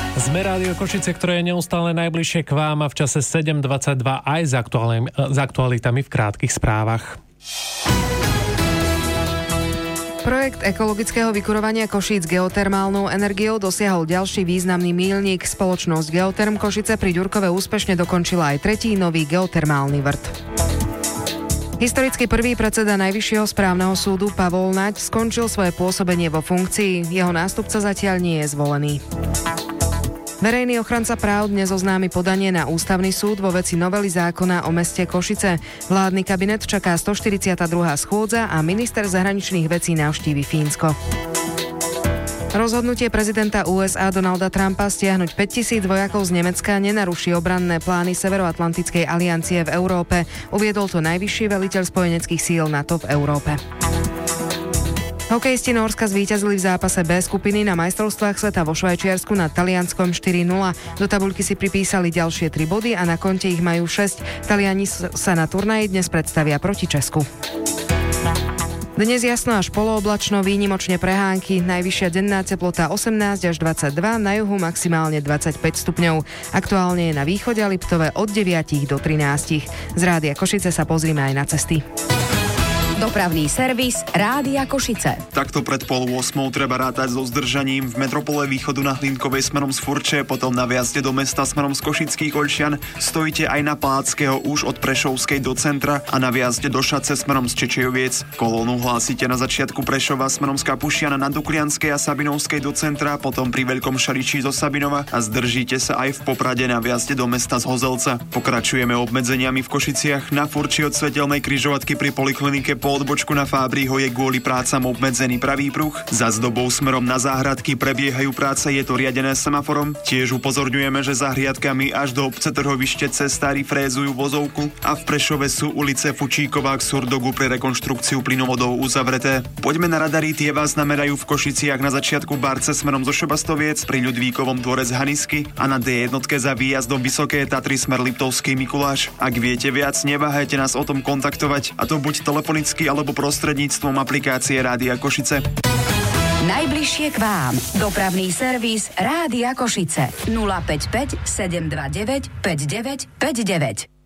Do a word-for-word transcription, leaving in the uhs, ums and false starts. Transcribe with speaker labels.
Speaker 1: Sme Rádio Košice, ktoré je neustále najbližšie k vám a v čase sedem dvadsaťdva aj s, aktuálnym, s aktualitami v krátkych správach.
Speaker 2: Projekt ekologického vykurovania Košíc geotermálnou energiou dosiahol ďalší významný míľnik. Spoločnosť Geoterm Košice pri Ďurkove úspešne dokončila aj tretí nový geotermálny vrt. Historicky prvý predseda Najvyššieho správneho súdu Pavol Naď skončil svoje pôsobenie vo funkcii. Jeho nástupca zatiaľ nie je zvolený. Verejný ochranca práv dnes oznámi podanie na ústavný súd vo veci novely zákona o meste Košice. Vládny kabinet čaká stoštyridsiata druhá schôdza a minister zahraničných vecí navštívi Fínsko. Rozhodnutie prezidenta ú es á Donalda Trumpa stiahnuť päťtisíc vojakov z Nemecka nenaruší obranné plány Severoatlantickej aliancie v Európe. Uviedol to najvyšší veliteľ spojeneckých síl NATO v Európe. Hokejisti Nórska zvíťazili v zápase B skupiny na majstrovstvách sveta vo Švajčiarsku nad Talianskom štyri nula. Do tabuľky si pripísali ďalšie tri body a na konte ich majú šesť. Taliani sa na turnaji dnes predstavia proti Česku. Dnes jasno až polooblačno, výnimočne prehánky, najvyššia denná teplota osemnásť až dvadsaťdva, na juhu maximálne dvadsaťpäť stupňov. Aktuálne je na východe a Liptove od deviatich do trinástich. Z Rádia Košice sa pozrime aj na cesty.
Speaker 3: Dopravný servis Rádia Košice.
Speaker 4: Takto pred pol ôsmou treba rátať so zdržaním v metropole východu na Hlinkovej smerom z Furče, potom na vjazde do mesta smerom z Košických Oľčian, stojíte aj na Palackého už od Prešovskej do centra a na vjazde do Šace smerom z Čečejoviec. Kolónu hlásite na začiatku Prešova smerom z Kapušiana na Duklianskej a Sabinovskej do centra, potom pri Veľkom Šariči zo Sabinova a zdržíte sa aj v Poprade na vjazde do mesta z Hozelca. Pokračujeme obmedzeniami v Košiciach. Na Furči od Svetelnej križovatky pri poliklinike po odbočku na Fábriho je kvôli prácam obmedzený pravý pruh. Za Zdobou smerom na záhradky prebiehajú práce, je to riadené semaforom. Tiež upozorňujeme, že za hriadkami až do obce Trhovište cestári frézujú vozovku a v Prešove sú ulice Fučíková k Surdogu pre rekonštrukciu plynovodov uzavreté. Poďme na radary, tie vás namerajú v Košiciach na začiatku Barce smerom zo Šebastoviec, pri Ľudvíkovom dvore z Hanisky a na dé jedna za výjazdom Vysoké Tatry smer Liptovský Mikuláš. Ak viete viac, neváhajte nás o tom kontaktovať, a to buď telefonicky alebo prostredníctvom aplikácie Rádia Košice.
Speaker 3: Najbližšie k vám. Dopravný servis Rádia Košice. nula päť päť sedem dva deväť päť deväť päť deväť.